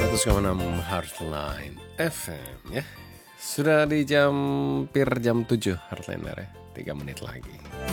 100,6 Heartline FM ya. Sudah di hampir jam 7 Heartliner ya. 3 menit lagi.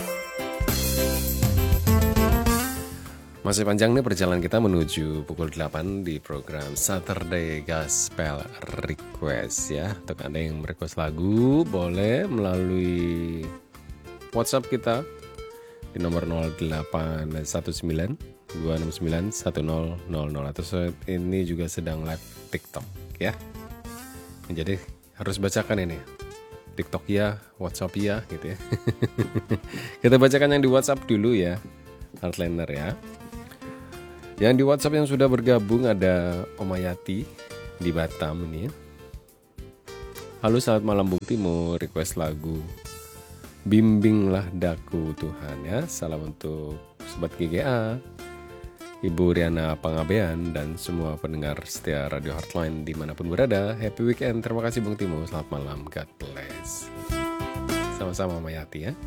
Masih panjang nih perjalanan kita menuju pukul 8 di program Saturday Gospel Request ya. Untuk Anda yang request lagu boleh melalui WhatsApp kita di nomor 0819 269 1000 atau saat ini juga sedang live TikTok ya. Jadi harus bacakan ini TikTok ya, WhatsApp ya gitu ya. Kita bacakan yang di WhatsApp dulu ya, Heartliner ya. Yang di WhatsApp yang sudah bergabung ada Omayati di Batam ini ya. Halo, selamat malam Bung Timo, request lagu Bimbinglah Daku Tuhan ya. Salam untuk Sobat GGA, Ibu Riana Pangabean, dan semua pendengar setia Radio Heartline dimanapun berada. Happy weekend, terima kasih Bung Timo, selamat malam, God bless. Sama-sama Mayati ya.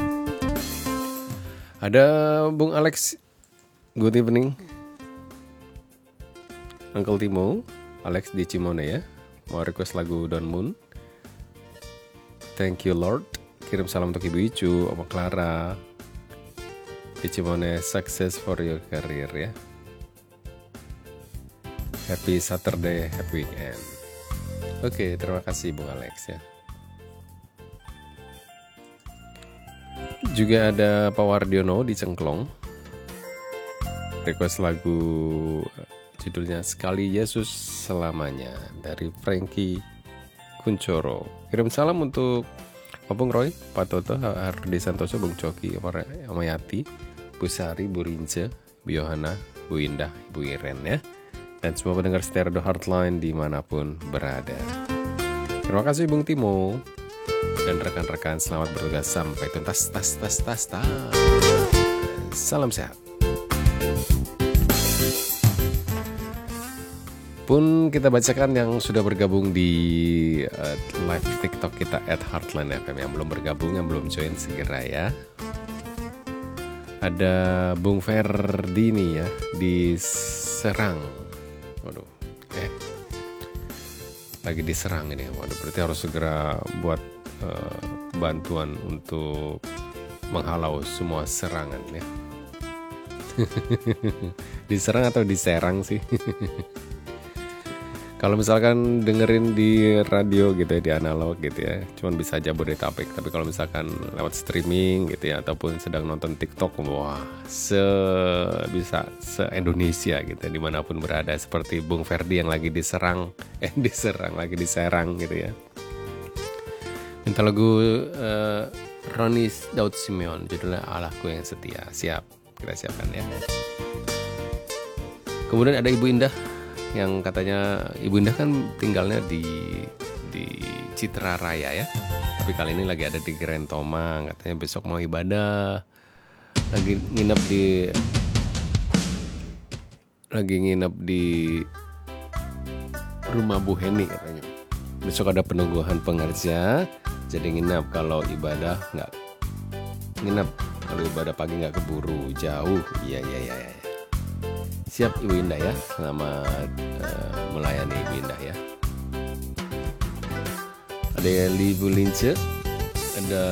Ada Bung Alex, good evening. Uncle Timo, Alex di Cimone ya, mau request lagu Don Moon. Thank you Lord. Kirim salam untuk Ibu Icu, Oma Clara di Cimone, success for your career ya. Happy Saturday, happy weekend. Oke, terima kasih Bung Alex ya. Juga ada Pak Wardiono di Cengklong, request lagu judulnya Sekali Yesus Selamanya dari Frankie Kuncoro. Kirim salam untuk Bung Roy, Pak Toto, Hardi Santoso, Bung Coki, Omayati, Bu Sari, Bu Rince, Bu Yohana, Bu Indah, Bu Iren ya. Dan semua pendengar setia Radio Heartline dimanapun berada. Terima kasih Bung Timo. Dan rekan-rekan selamat bertugas sampai tuntas. Salam sehat. Pun kita bacakan yang sudah bergabung di live TikTok kita @Heartline FM. Yang belum bergabung, yang belum join segera ya. Ada Bung Ferdini ya di Serang. Waduh, lagi di Serang ini. Waduh, berarti harus segera buat bantuan untuk menghalau semua serangan ya. Diserang atau diserang sih? Kalau misalkan dengerin di radio gitu ya, di analog gitu ya, cuman bisa Jabodetabek. Tapi kalau misalkan lewat streaming gitu ya, ataupun sedang nonton TikTok, wah, bisa se-Indonesia gitu ya, dimanapun berada. Seperti Bung Ferdi yang lagi diserang lagi diserang gitu ya. Minta lagu Ronnie Daud Simeon, judulnya Allahku yang Setia. Siap, kita siapkan ya. Kemudian ada Ibu Indah, yang katanya Ibu Indah kan tinggalnya di Citra Raya ya. Tapi kali ini lagi ada di Grand Tomang. Katanya besok mau ibadah. Lagi nginep di rumah Bu Heni katanya. Besok ada penungguhan pengerja, jadi nginep. Kalau ibadah nggak nginep. Kalau ibadah pagi nggak keburu jauh. Iya. Siap Ibu Indah ya, selamat melayani Ibu Indah ya. Ada Ibu Lince, ada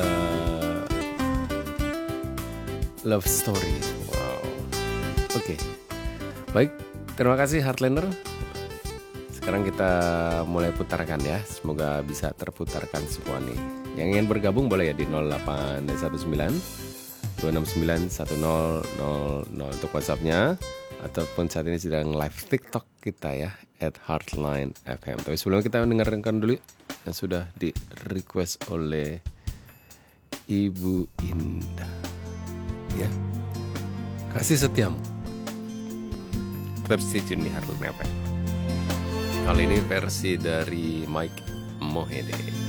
Love Story. Wow. Oke. Baik, terima kasih Heartliner. Sekarang kita mulai putarkan ya, semoga bisa terputarkan semua nih. Yang ingin bergabung boleh ya di 0819 269 1000 untuk WhatsApp-nya. Ataupun saat ini sedang live TikTok kita ya @Heartline FM. Tapi sebelumnya kita mendengarkan dulu yang sudah di request oleh Ibu Indah ya. Kasih setiamu. Tetap stay tune di Heartline FM. Kali ini versi dari Mike Mohede.